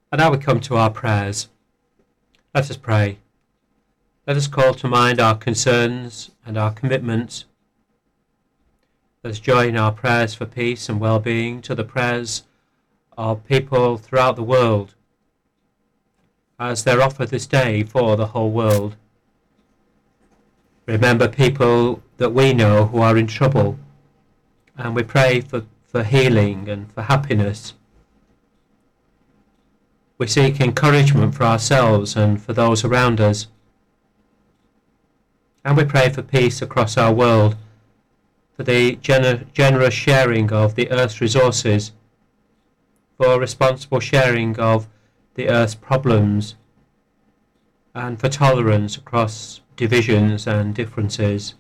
And now we come to our prayers. Let us pray. Let us call to mind our concerns and our commitments. Let us join our prayers for peace and well-being to the prayers of people throughout the world, as they're offered this day for the whole world. Remember people that we know who are in trouble, and we pray for healing and for happiness. We seek encouragement for ourselves and for those around us. And we pray for peace across our world, for the generous sharing of the earth's resources, for responsible sharing of the earth's problems, and for tolerance across divisions and differences.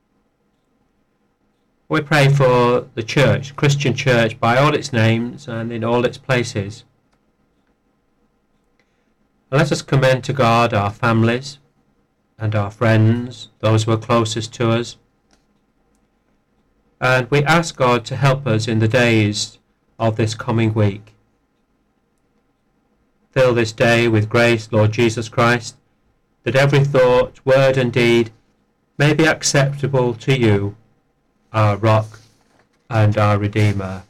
We pray for the church, Christian church, by all its names and in all its places. And let us commend to God our families and our friends, those who are closest to us. And we ask God to help us in the days of this coming week. Fill this day with grace, Lord Jesus Christ, that every thought, word and deed may be acceptable to you, our rock and our Redeemer.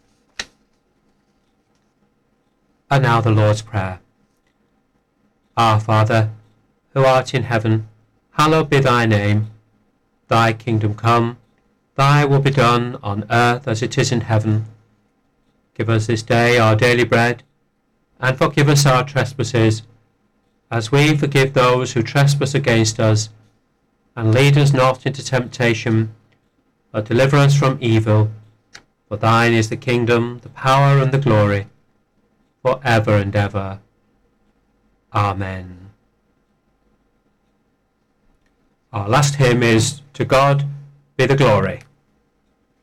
And now the Lord's Prayer. Our Father, who art in heaven, hallowed be thy name. Thy kingdom come, thy will be done on earth as it is in heaven. Give us this day our daily bread, and forgive us our trespasses, as we forgive those who trespass against us. And lead us not into temptation, but deliver us from evil. For thine is the kingdom, the power, and the glory, for ever and ever. Amen. Our last hymn is To God Be the Glory.